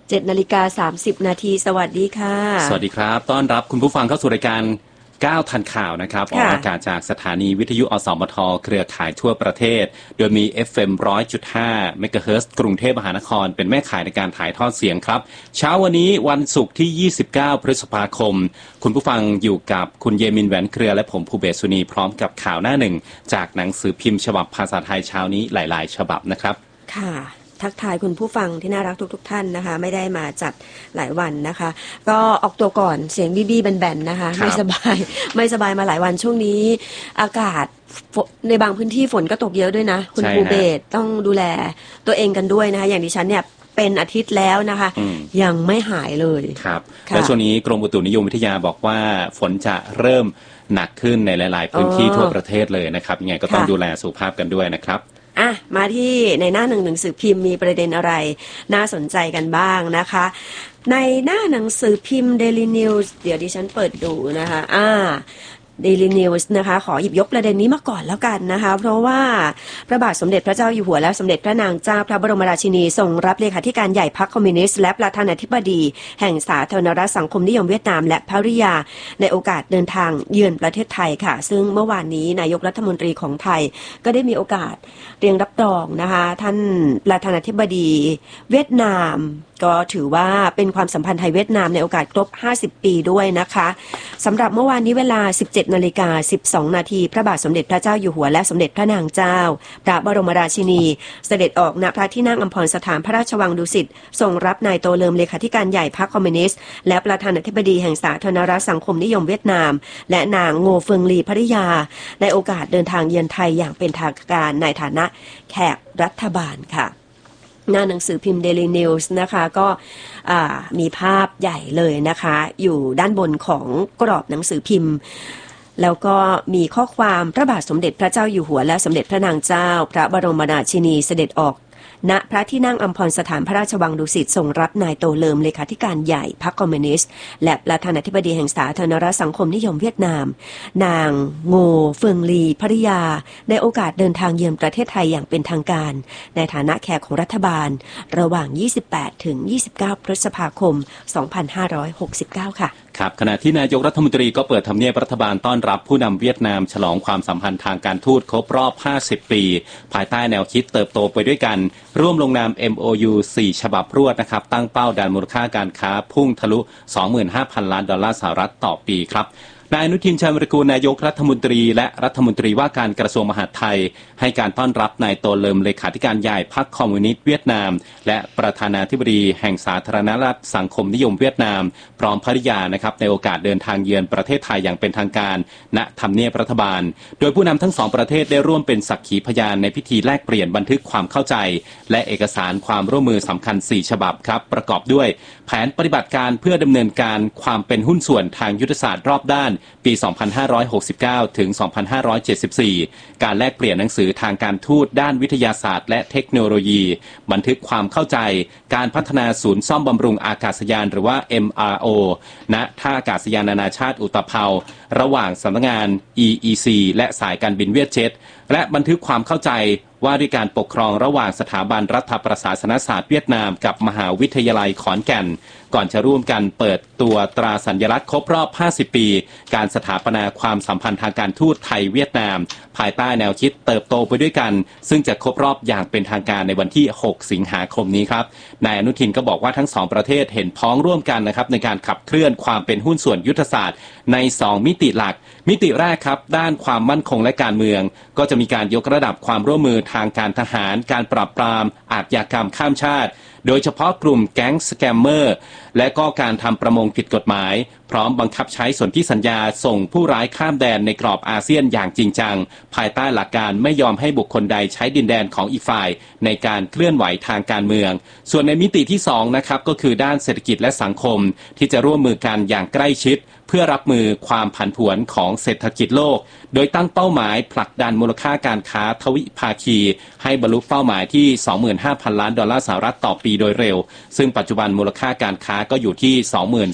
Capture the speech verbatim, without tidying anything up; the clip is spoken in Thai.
เจ็ดนาฬิกาสามสิบนาทีสวัสดีค่ะสวัสดีครับต้อนรับคุณผู้ฟังเข้าสู่รายการก้าวทันข่าวนะครับออกอากาศจากสถานีวิทยุอสมทเครือข่ายทั่วประเทศโดยมี เอฟ เอ็ม หนึ่งร้อยจุดห้า เมกะเฮิรตซ์กรุงเทพมหานครเป็นแม่ข่ายในการถ่ายทอดเสียงครับเช้าวันนี้วันศุกร์ที่ยี่สิบเก้าพฤษภาคมคุณผู้ฟังอยู่กับคุณเยมินแหวนเครือและผมภูเบศสุนีพร้อมกับข่าวหน้าหนึ่งจากหนังสือพิมพ์ฉบับภาษาไทยเช้านี้หลายๆฉบับนะครับค่ะทักทายคุณผู้ฟังที่น่ารักทุกๆ ท, ท่านนะคะไม่ได้มาจัดหลายวันนะคะก็ออกตัวก่อนเสียงบี้บี้แบนๆนะคะไม่สบายไม่สบายมาหลายวันช่วงนี้อากาศในบางพื้นที่ฝนก็ตกเยอะด้วยนะคุณภูเบศต้องดูแลตัวเองกันด้วยนะคะอย่างดิฉันเนี่ยเป็นอาทิตย์แล้วนะคะยังไม่หายเลยครับและช่วงนี้กรมอุตุนิยมวิทยาบอกว่าฝนจะเริ่มหนักขึ้นในหลายๆพื้นที่ทั่วประเทศเลยนะครับยังไงก็ต้องดูแลสุขภาพกันด้วยนะครับอ่ะมาที่ในหน้าหนึ่งหนังสือพิมพ์มีประเด็นอะไรน่าสนใจกันบ้างนะคะในหน้าหนังสือพิมพ์ Daily News เดี๋ยวดิฉันเปิดดูนะคะอ่าDaily News นะคะขอหยิบยกประเด็นนี้มาก่อนแล้วกันนะคะเพราะว่าพระบาทสมเด็จพระเจ้าอยู่หัวและสมเด็จพระนางเจ้าพระบรมราชินีทรงรับเลขาธิการใหญ่พรรคคอมมิวนิสต์และประธานาธิบดีแห่งสาธารณรัฐสังคมนิยมเวียดนามและภริยาในโอกาสเดินทางเยือนประเทศไทยค่ะซึ่งเมื่อวานนี้นายกรัฐมนตรีของไทยก็ได้มีโอกาสเรียงรับรองนะคะท่านประธานาธิบดีเวียดนามก็ถือว่าเป็นความสัมพันธ์ไทยเวียดนามในโอกาสครบห้าสิบปีด้วยนะคะสำหรับเมื่อวานนี้เวลา สิบเจ็ดนาฬิกาสิบสองนาทีพระบาทสมเด็จพระเจ้าอยู่หัวและสมเด็จพระนางเจ้าพระบรมราชินีเสด็จออกณพระที่นั่งอัมพรสถานพระราชวังดุสิตทรงรับนายโตเลิมเลขาธิการใหญ่พรรคคอมมิวนิสต์และประธานาธิบดีแห่งสาธารณรัฐสังคมนิยมเวียดนามและนางโงเฟิงลีภริยาในโอกาสเดินทางเยือนไทยอย่างเป็นทางการในฐานะแขกรัฐบาลค่ะหน้าหนังสือพิมพ์ Daily News นะคะก็มีภาพใหญ่เลยนะคะอยู่ด้านบนของกรอบหนังสือพิมพ์แล้วก็มีข้อความพระบาทสมเด็จพระเจ้าอยู่หัวและสมเด็จพระนางเจ้าพระบรมราชินีเสด็จออกณพระที่นั่งอัมพรสถานพระราชวังดุสิตทรงรับนายโตเลิมเลขาธิการใหญ่พรรคคอมมิวนิสต์และประธานาธิบดีแห่งสาธารณรัฐสังคมนิยมเวียดนามนางโงเฟิงลีภริยาในโอกาสเดินทางเยือนประเทศไทยอย่างเป็นทางการในฐานะแขกของรัฐบาลระหว่างยี่สิบแปดถึงยี่สิบเก้าพฤษภาคมสองพันห้าร้อยหกสิบเก้าค่ะครับขณะที่นายกรัฐมนตรีก็เปิดทำเนียบรัฐบาลต้อนรับผู้นำเวียดนามฉลองความสัมพันธ์ทางการทูตครบรอบห้าสิบปีภายใต้แนวคิดเติบโตไปด้วยกันร่วมลงนาม เอ็ม โอ ยู สี่ฉบับรวดนะครับตั้งเป้าดันมูลค่าการค้าพุ่งทะลุ สองหมื่นห้าพัน ล้านดอลลาร์สหรัฐต่อปีครับนายอนุทินชาญวิรากูลนายกรัฐมนตรีและรัฐมนตรีว่าการกระทรวงมหาดไทยให้การต้อนรับนายโตเลิมเลขาธิการใหญ่พรรคคอมมิวนิสต์เวียดนามและประธานาธิบดีแห่งสาธารณรัฐสังคมนิยมเวียดนามพร้อมภริยานะครับในโอกาสเดินทางเยือนประเทศไทยอย่างเป็นทางการณทำเนียบรัฐบาลโดยผู้นำทั้งสองประเทศได้ร่วมเป็นสักขีพยานในพิธีแลกเปลี่ยนบันทึกความเข้าใจและเอกสารความร่วมมือสำคัญสี่ฉบับครับประกอบด้วยแผนปฏิบัติการเพื่อดำเนินการความเป็นหุ้นส่วนทางยุทธศาสตร์รอบด้านปีสองพันห้าร้อยหกสิบเก้าถึงสองพันห้าร้อยเจ็ดสิบสี่การแลกเปลี่ยนหนังสือทางการทูตด้านวิทยาศาสตร์และเทคโนโลยีบันทึกความเข้าใจการพัฒนาศูนย์ซ่อมบำรุงอากาศยานหรือว่า เอ็ม อาร์ โอ ณท่าอากาศยานนานาชาติอุตภเปาระหว่างสำนักงาน อี อี ซี และสายการบินเวียดเจ็ตและบันทึกความเข้าใจว่าด้วยการปกครองระหว่างสถาบันรัฐประศาสนศาสตร์เวียดนามกับมหาวิทยาลัยขอนแก่นก่อนจะร่วมกันเปิดตัวตราสัญลักษณ์ครบรอบห้าสิบปีการสถาปนาความสัมพันธ์ทางการทูตไทยเวียดนามภายใต้แนวคิดเติบโตไปด้วยกันซึ่งจะครบรอบอย่างเป็นทางการในวันที่หกสิงหาคมนี้ครับนายอนุทินก็บอกว่าทั้งสองประเทศเห็นพ้องร่วมกันนะครับในการขับเคลื่อนความเป็นหุ้นส่วนยุทธศาสตร์ในสองมิติหลักมิติแรกครับด้านความมั่นคงและการเมืองก็จะมีการยกระดับความร่วมมือทางการทหารการปราบปรามอาชญากรรมข้ามชาติโดยเฉพาะกลุ่มแก๊งสแกมเมอร์และก็การทำประมงผิดกฎหมายพร้อมบังคับใช้สนธิสัญญาส่งผู้ร้ายข้ามแดนในกรอบอาเซียนอย่างจริงจังภายใต้หลักการไม่ยอมให้บุคคลใดใช้ดินแดนของอีกฝ่ายในการเคลื่อนไหวทางการเมืองส่วนในมิติที่สองนะครับก็คือด้านเศรษฐกิจและสังคมที่จะร่วมมือกันอย่างใกล้ชิดเพื่อรับมือความผันผวนของเศรษฐกิจโลกโดยตั้งเป้าหมายผลักดันมูลค่าการค้าทวิภาคีให้บรรลุเป้าหมายที่ สองหมื่นห้าพัน ล้านดอลลาร์สหรัฐต่อปีโดยเร็วซึ่งปัจจุบันมูลค่าการค้าก็อยู่ที่ สองหมื่น